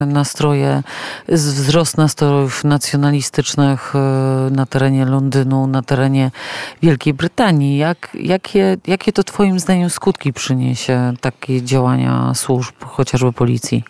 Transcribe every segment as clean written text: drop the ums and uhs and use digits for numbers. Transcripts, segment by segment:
nastroje, wzrost nastrojów nacjonalistycznych na terenie Londynu, na terenie Wielkiej Brytanii. Jakie to twoim zdaniem skutki przyniesie takie działania służb, chociażby policji?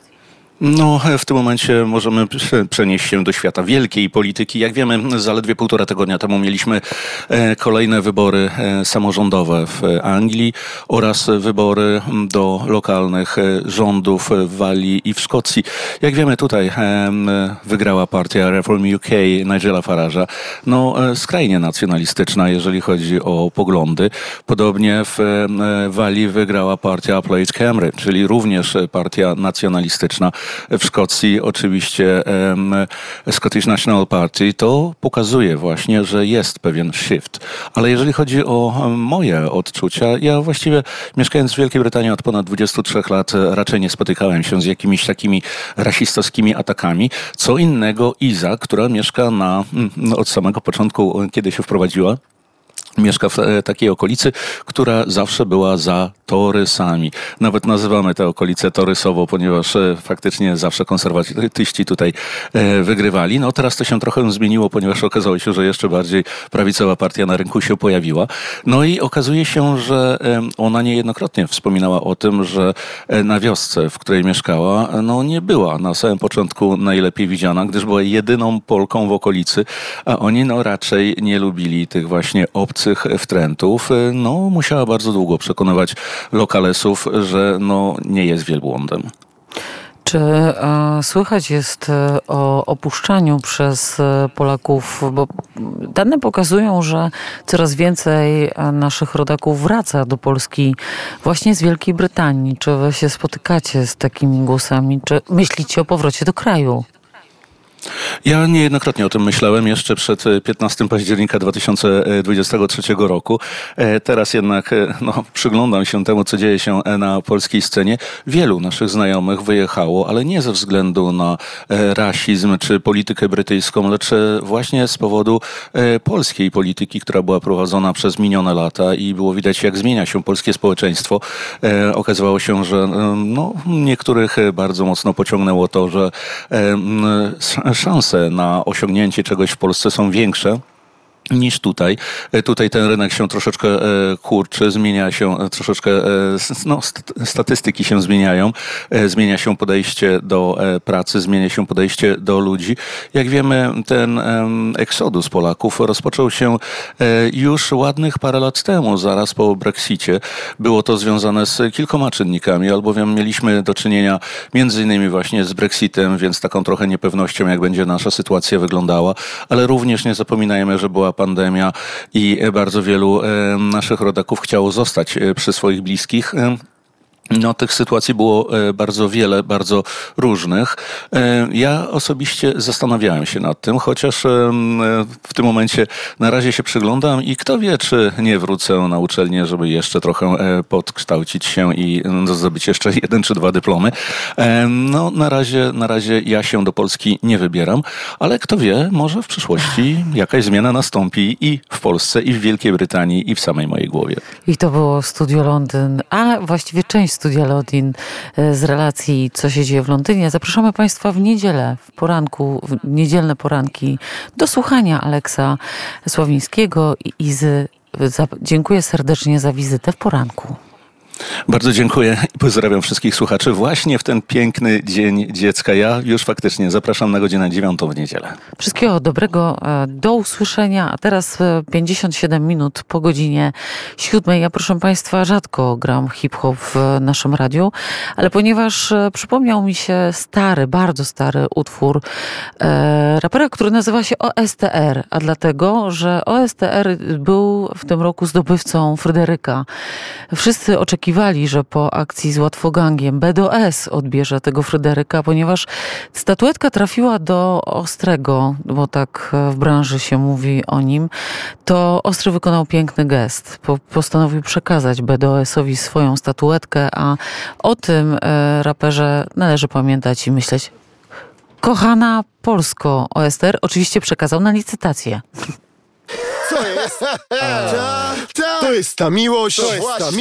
No, w tym momencie możemy przenieść się do świata wielkiej polityki. Jak wiemy, zaledwie 1,5 tygodnia temu mieliśmy kolejne wybory samorządowe w Anglii oraz wybory do lokalnych rządów w Walii i w Szkocji. Jak wiemy, tutaj wygrała partia Reform UK Nigela Farage'a, skrajnie nacjonalistyczna, jeżeli chodzi o poglądy. Podobnie w Walii wygrała partia Plaid Cymru, czyli również partia nacjonalistyczna. W Szkocji oczywiście Scottish National Party. To pokazuje właśnie, że jest pewien shift. Ale jeżeli chodzi o moje odczucia, ja właściwie mieszkając w Wielkiej Brytanii od ponad 23 lat raczej nie spotykałem się z jakimiś takimi rasistowskimi atakami. Co innego Iza, która mieszka od samego początku, kiedy się wprowadziła, mieszka w takiej okolicy, która zawsze była za torysami. Nawet nazywamy tę okolicę torysowo, ponieważ faktycznie zawsze konserwatyści tutaj wygrywali. Teraz to się trochę zmieniło, ponieważ okazało się, że jeszcze bardziej prawicowa partia na rynku się pojawiła. I okazuje się, że ona niejednokrotnie wspominała o tym, że na wiosce, w której mieszkała, nie była na samym początku najlepiej widziana, gdyż była jedyną Polką w okolicy, a oni raczej nie lubili tych właśnie obcych wtrętów. Musiała bardzo długo przekonywać lokalesów, że nie jest wielbłądem. Czy słychać jest o opuszczaniu przez Polaków, bo dane pokazują, że coraz więcej naszych rodaków wraca do Polski właśnie z Wielkiej Brytanii. Czy wy się spotykacie z takimi głosami? Czy myślicie o powrocie do kraju? Ja niejednokrotnie o tym myślałem jeszcze przed 15 października 2023 roku. Teraz jednak przyglądam się temu, co dzieje się na polskiej scenie. Wielu naszych znajomych wyjechało, ale nie ze względu na rasizm czy politykę brytyjską, lecz właśnie z powodu polskiej polityki, która była prowadzona przez minione lata i było widać, jak zmienia się polskie społeczeństwo. Okazywało się, że niektórych bardzo mocno pociągnęło to, że szanse na osiągnięcie czegoś w Polsce są większe niż tutaj. Tutaj ten rynek się troszeczkę kurczy, zmienia się troszeczkę, statystyki się zmieniają, zmienia się podejście do pracy, zmienia się podejście do ludzi. Jak wiemy, ten eksodus Polaków rozpoczął się już ładnych parę lat temu, zaraz po Brexicie. Było to związane z kilkoma czynnikami, albowiem mieliśmy do czynienia między innymi właśnie z Brexitem, więc taką trochę niepewnością, jak będzie nasza sytuacja wyglądała, ale również nie zapominajmy, że była pandemia i bardzo wielu naszych rodaków chciało zostać przy swoich bliskich. Tych sytuacji było bardzo wiele, bardzo różnych. Ja osobiście zastanawiałem się nad tym, chociaż w tym momencie na razie się przyglądam i kto wie, czy nie wrócę na uczelnię, żeby jeszcze trochę podkształcić się i zdobyć jeszcze 1 czy 2 dyplomy. Na razie ja się do Polski nie wybieram, ale kto wie, może w przyszłości jakaś zmiana nastąpi i w Polsce, i w Wielkiej Brytanii, i w samej mojej głowie. I to było Studio Londyn, a właściwie część Studia Londyn z relacji Co się dzieje w Londynie. Zapraszamy Państwa w niedzielę, w niedzielne poranki do słuchania Aleksa Sławińskiego i Izy. Dziękuję serdecznie za wizytę w poranku. Bardzo dziękuję i pozdrawiam wszystkich słuchaczy właśnie w ten piękny Dzień Dziecka. Ja już faktycznie zapraszam na godzinę 9 w niedzielę. Wszystkiego dobrego, do usłyszenia. A teraz 57 minut po godzinie 7. Ja, proszę Państwa, rzadko gram hip-hop w naszym radiu, ale ponieważ przypomniał mi się bardzo stary utwór rapera, który nazywa się OSTR, a dlatego, że OSTR był w tym roku zdobywcą Fryderyka. Wszyscy oczekiwali, że po akcji z Łatwogangiem BDS odbierze tego Fryderyka, ponieważ statuetka trafiła do Ostrego, bo tak w branży się mówi o nim, to Ostry wykonał piękny gest. Postanowił przekazać BDS-owi swoją statuetkę, a o tym raperze należy pamiętać i myśleć. Kochana Polsko, OSTR oczywiście przekazał na licytację. Co jest? To jest ta miłość.